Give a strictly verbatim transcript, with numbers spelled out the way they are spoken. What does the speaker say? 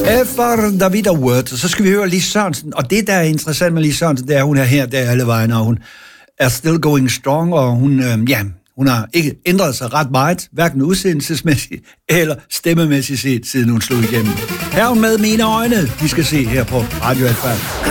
Efter David Award, så skal vi høre Lis Sørensen, og det, der er interessant med Lis Sørensen, det er, at hun er her, der alle vejen, og hun er still going strong, og hun, øh, ja, hun har ikke ændret sig ret meget, hverken udsendelsesmæssigt eller stemmemæssigt set, siden hun slog igennem. Her er hun med Mine Øjne, vi skal se her på Radio Alfa.